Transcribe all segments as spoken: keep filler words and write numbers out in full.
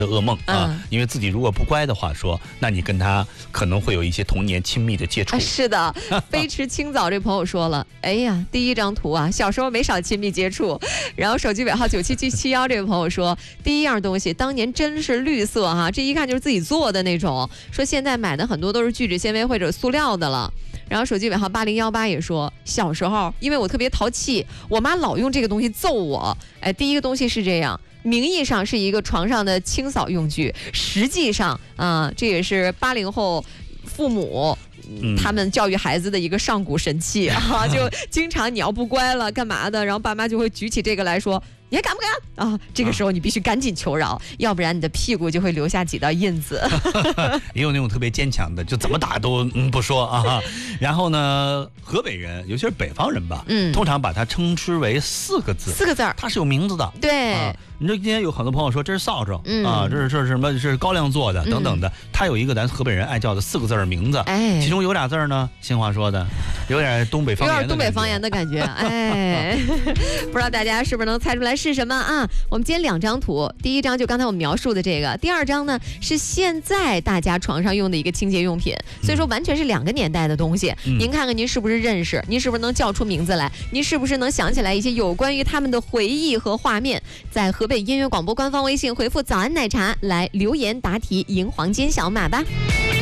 的噩梦啊、 嗯， 因为自己如果不乖的话说，那你跟他可能会有一些童年亲密的接触。 啊、是的，飞驰清早这朋友说了，哎呀，第一张图啊，小时候没少亲密接触。然后手机尾号九七七七幺这位朋友说，第一样东西当年真是绿色哈、啊，这一看就是自己做的那种。说现在买的很多都是聚酯纤维或者塑料的了。然后手机尾号八零幺八也说，小时候因为我特别淘气，我妈老用这个东西揍我。哎，第一个东西是这样。名义上是一个床上的清扫用具，实际上啊、呃，这也是八零后父母。 嗯、 他们教育孩子的一个上古神器啊，就经常你要不乖了干嘛的，然后爸妈就会举起这个来说，你还敢不敢啊？这个时候你必须赶紧求饶，要不然你的屁股就会留下几道印子。 也有那种特别坚强的，就怎么打都、嗯、不说啊。然后呢，河北人，尤其是北方人吧，嗯，通常把它称之为四个字， 四个字儿， 它是有名字的。 对。 啊，你说今天有很多朋友说这是扫帚、 嗯、 啊，这是这是什么？这是高粱做的等等的。它、嗯、有一个咱河北人爱叫的四个字的名字， 哎， 其中有俩字呢，新话说的，有点东北方言的， 有点东北方言的感觉，哎，不知道大家是不是能猜出来是什么啊？我们今天两张图，第一张就刚才我们描述的这个，第二张呢是现在大家床上用的一个清洁用品，所以说完全是两个年代的东西。嗯、您看看您是不是认识？您是不是能叫出名字来？您是不是能想起来一些有关于他们的回忆和画面？在河北音乐广播官方微信回复早安奶茶来留言答题，赢黄金小马吧。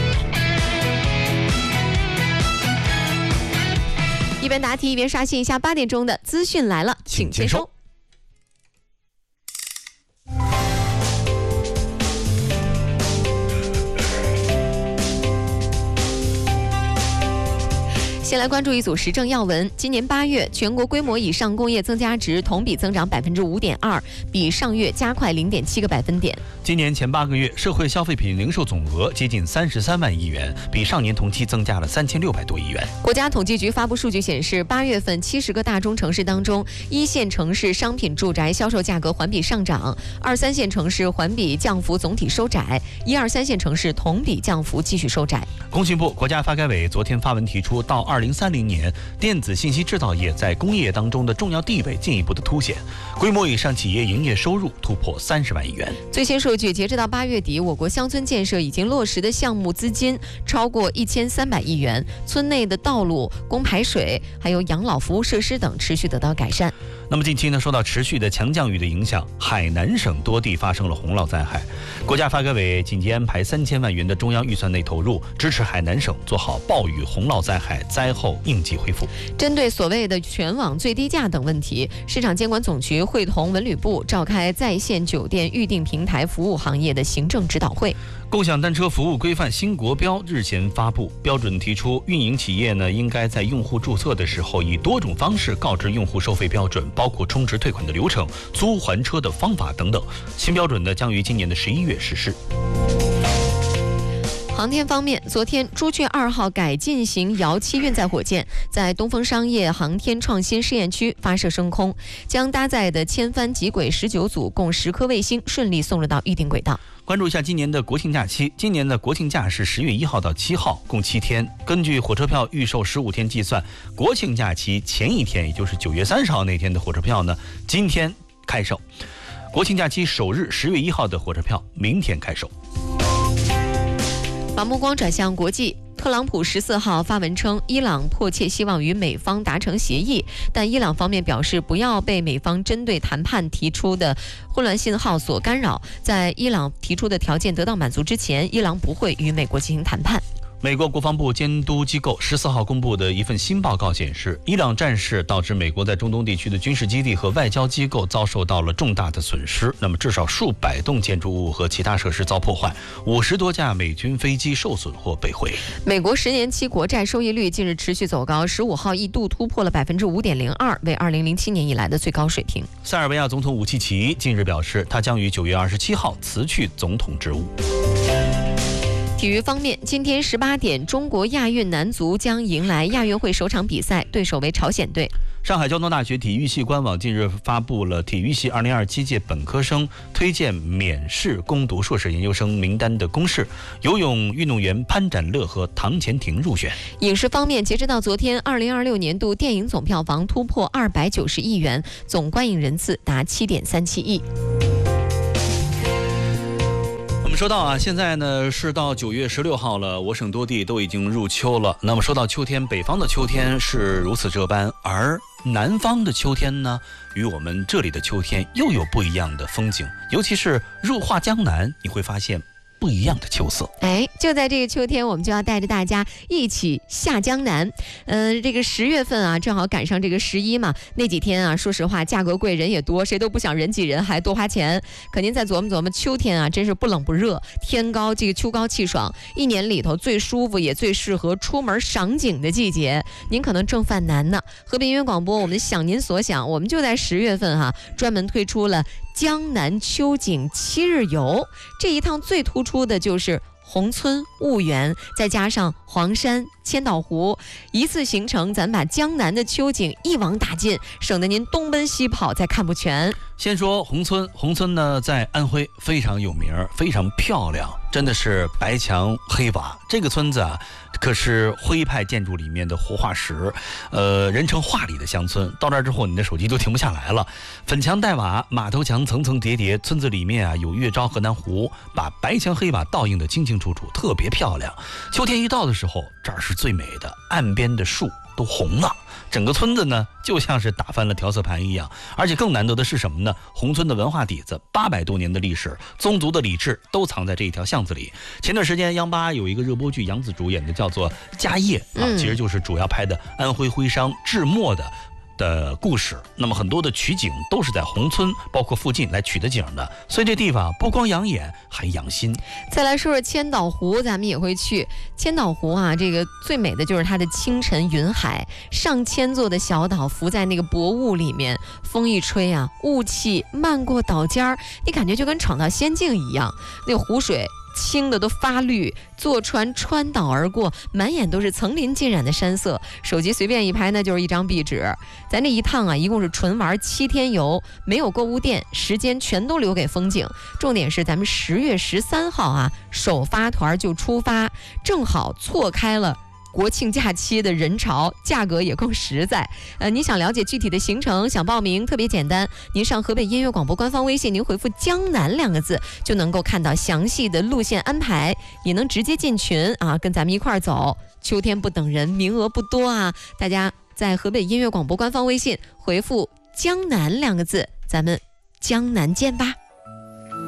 一边答题一边刷新一下八点钟的资讯来了，请签收。先来关注一组时政要闻。今年八月，全国规模以上工业增加值同比增长百分之五点二，比上月加快零点七个百分点。 今年前八个月，社会消费品零售总额接近三十三万亿元，比上年同期增加了三千六百多亿元。 国家统计局发布数据显示，八月份七十个大中城市当中，一线城市商品住宅销售价格环比上涨，二三线城市环比降幅总体收窄，一二三线城市同比降幅继续收窄。 工信部、国家发改委昨天发文提出，到二零三零年，电子信息制造业在工业当中的重要地位进一步的凸显，规模以上企业营业收入突破三十万亿元。 最新数据，截止到八月底，我国乡村建设已经落实的项目资金超过一千三百亿元，村内的道路、供排水，还有养老服务设施等持续得到改善。 那么近期呢，受到持续的强降雨的影响，海南省多地发生了洪涝灾害。国家发改委紧急安排三千万元的中央预算内投入，支持海南省做好暴雨洪涝灾害灾后应急恢复。 针对所谓的全网最低价等问题，市场监管总局会同文旅部召开在线酒店预订平台服务行业的行政指导会。 共享单车服务规范新国标日前发布，标准提出，运营企业呢应该在用户注册的时候以多种方式告知用户收费标准，包括充值退款的流程、租还车的方法等等。新标准呢将于今年的十一月实施。 航天方面，昨天朱雀二号改进型遥七运载火箭在东风商业航天创新试验区发射升空，将搭载的千帆极轨十九组共十颗卫星顺利送入到预定轨道。 关注一下今年的国庆假期，今年的国庆假是十月一号到七号，共七天。根据火车票预售十五天计算，国庆假期前一天，也就是九月三十号那天的火车票呢，今天开售。国庆假期首日十月一号的火车票，明天开售。 把目光转向国际，特朗普十四号发文称，伊朗迫切希望与美方达成协议，但伊朗方面表示不要被美方针对谈判提出的混乱信号所干扰，在伊朗提出的条件得到满足之前，伊朗不会与美国进行谈判。 美国国防部监督机构十四号公布的一份新报告显示，伊朗战事导致美国在中东地区的军事基地和外交机构遭受到了重大的损失。那么，至少数百栋建筑物和其他设施遭破坏，五十多架美军飞机受损或被毁。 美国十年期国债收益率近日持续走高，十五号一度突破了百分之五点零二，为二零零七年以来的最高水平。 塞尔维亚总统武契奇近日表示，他将于九月二十七号辞去总统职务。 体育方面，今天十八点，中国亚运男足将迎来亚运会首场比赛，对手为朝鲜队。 上海交通大学体育系官网近日发布了体育系二零二七届本科生推荐免试攻读硕士研究生名单的公示，游泳运动员潘展乐和唐钱婷入选。 影视方面，截止到昨天，二零二六年度电影总票房突破二百九十亿元，总观影人次达七点三七亿。 说到啊，现在呢是到九月十六号了，我省多地都已经入秋了。那么说到秋天，北方的秋天是如此这般，而南方的秋天呢，与我们这里的秋天又有不一样的风景。尤其是入画江南，你会发现不一样的秋色。 哎，就在这个秋天，我们就要带着大家一起下江南。嗯、呃，这个十月份啊，正好赶上这个十一嘛，那几天啊，说实话，价格贵，人也多，谁都不想人挤人还多花钱。可您再琢磨琢磨，秋天啊，真是不冷不热，天高，这个秋高气爽，一年里头最舒服也最适合出门赏景的季节。您可能正犯难呢。河北音乐广播，我们想您所想，我们就在十月份哈、啊，专门推出了江南秋景七日游。这一趟最突出的就是宏村、婺源，再加上黄山、千岛湖，一次行程咱把江南的秋景一网打尽，省得您东奔西跑再看不全。 先说宏村，宏村呢在安徽非常有名，非常漂亮，真的是白墙黑瓦。这个村子啊，可是徽派建筑里面的活化石，呃，人称画里的乡村。到这儿之后，你的手机都停不下来了。粉墙黛瓦，马头墙层层叠叠，村子里面啊有月照河南湖，把白墙黑瓦倒映得清清楚楚，特别漂亮。秋天一到的时候，这儿是最美的，岸边的树都红了，整个村子呢就像是打翻了调色盘一样。而且更难得的是什么呢？宏村的文化底子，八百多年的历史，宗族的礼制都藏在这一条巷子里。前段时间央八有一个热播剧，杨紫主演的叫做《家业》啊，其实就是主要拍的安徽徽商制墨的的故事。那么很多的取景都是在宏村包括附近来取的景的，所以这地方不光养眼还养心。 再来说说千岛湖，咱们也会去千岛湖啊，这个最美的就是它的清晨云海，上千座的小岛浮在那个薄雾里面，风一吹啊，雾气漫过岛尖儿，你感觉就跟闯到仙境一样。那个湖水青的都发绿，坐船穿岛而过，满眼都是层林尽染的山色，手机随便一拍那就是一张壁纸。咱这一趟啊，一共是纯玩七天游，没有购物店，时间全都留给风景。重点是咱们十月十三号啊，首发团就出发，正好错开了国庆假期的人潮，价格也更实在。呃，你想了解具体的行程，想报名，特别简单，您上河北音乐广播官方微信，您回复江南两个字，就能够看到详细的路线安排，也能直接进群啊，跟咱们一块儿走。秋天不等人，名额不多啊，大家在河北音乐广播官方微信回复江南两个字，咱们江南见吧。